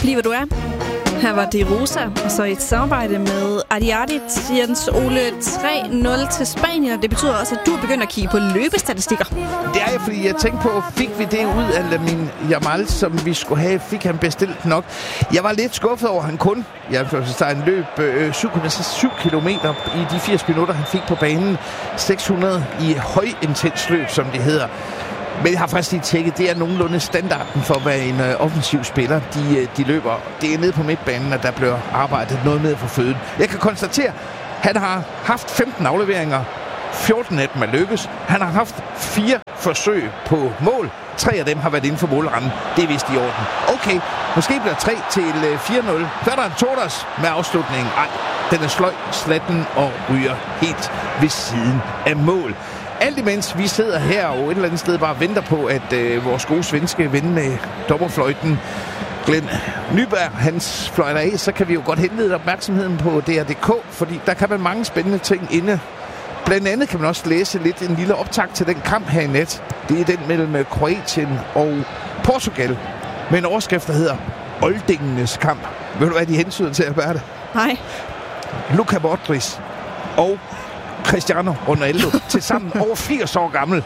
Bliv hvor du er. Her var De Rosa, og så et samarbejde med Adiadi, Jens Ole 3-0 til Spanien. Det betyder også, at du er begyndt at kigge på løbestatistikker. Det er jeg, fordi jeg tænkte på, fik vi det ud af Lamine Yamal, som vi skulle have? Fik han bestilt nok? Jeg var lidt skuffet over, han kun. Han løb 7,7 kilometer i de 80 minutter, han fik på banen. 600 i højintens løb, som det hedder. Men jeg har faktisk lige tjekket, det er nogenlunde standarden for, hvad en offensiv spiller, de løber. Det er nede på midtbanen, at der bliver arbejdet noget med for føden. Jeg kan konstatere, at han har haft 15 afleveringer. 14 af dem er lykkes. Han har haft 4 forsøg på mål. 3 af dem har været inden for målrammen. Det er vist i orden. Okay, måske bliver 3 til 4-0. Ferran Torres med afslutningen. Ej, den er sløj, slatten og ryger helt ved siden af mål. Alt imens vi sidder her og et eller andet sted bare venter på, at vores gode svenske ven med dommerfløjten, Glenn Nyberg, hans fløjter af, så kan vi jo godt henlede opmærksomheden på DR.dk, fordi der kan man mange spændende ting inde. Blandt andet kan man også læse lidt en lille optakt til den kamp her i nat. Det er den mellem Kroatien og Portugal, med en overskrift, der hedder Oldingenes kamp. Ved du, hvad de hensyder til at være det? Nej. Luka Modric og Cristiano Ronaldo til sammen over 80 år gammel.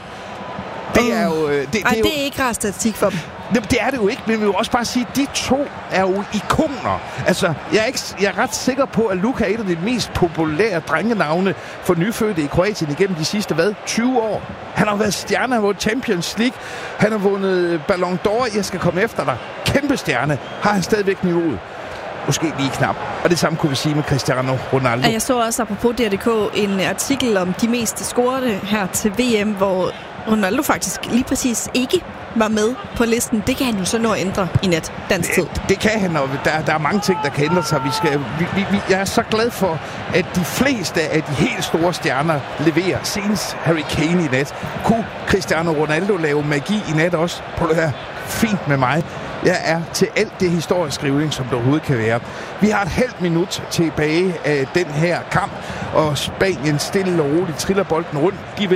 Det er jo... Det er ikke rar statistik for dem. Det er det jo ikke, men vi vil også bare sige, at de to er jo ikoner. Altså, jeg er ret sikker på, at Luka er et af de mest populære drengenavne for nyfødte i Kroatien igennem de sidste, 20 år. Han har været stjerne, han har vundet Champions League, han har vundet Ballon d'Or, jeg skal komme efter dig. Kæmpe stjerne, har han stadigvæk niveauet. Måske lige knap. Og det samme kunne vi sige med Cristiano Ronaldo. Jeg så også apropos DR.dk en artikel om de mest scorede her til VM, hvor Ronaldo faktisk lige præcis ikke var med på listen. Det kan han jo så nå at ændre i nat dansk tid. Det kan han, og der er mange ting, der kan ændre sig. Jeg er så glad for, at de fleste af de helt store stjerner leverer. Senest Harry Kane i nat. Kunne Cristiano Ronaldo lave magi i nat også? På det her fint med mig. Jeg er til alt det historieskrivning, som der overhovedet kan være. Vi har et halvt minut tilbage af den her kamp, og Spanien stille og roligt triller bolden rundt.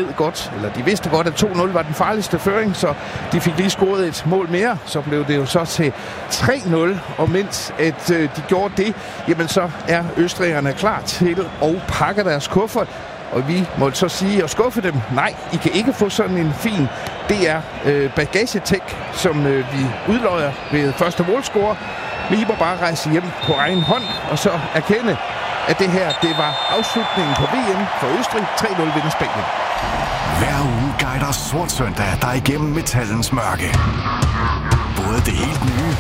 De vidste godt, at 2-0 var den farligste føring, så de fik lige scoret et mål mere. Så blev det jo så til 3-0, og mens at de gjorde det, jamen så er østrigerne klar til at pakke deres kuffert. Og vi må så sige og skuffe dem. Nej, I kan ikke få sådan en fin DR bagagetech, som vi udløjer ved første målscore. Men I må bare rejse hjem på egen hånd, og så erkende, at det her, det var afslutningen på VM for Østrig. 3-0 vinder Spanien. Hver uge guider Sort Søndag dig igennem metallens mørke. Både det helt nye...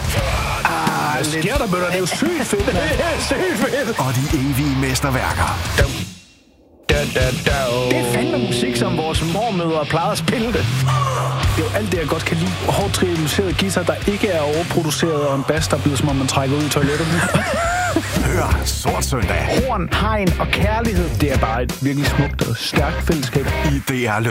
sker der, bønder? Det er jo sygt fedt. Det er sygt fedt. Og de evige mesterværker. Det er fandme musik, som vores mormødre plejede at spille det. Det er jo alt det, jeg godt kan lide. Hårdt trianguleret guitar, der ikke er overproduceret, og en bass, der bliver som om man trækker ud i toilettet. Hør Sort Søndag. Horn, hegn og kærlighed. Det er bare et virkelig smukt og stærkt fællesskab. I DR Lyd.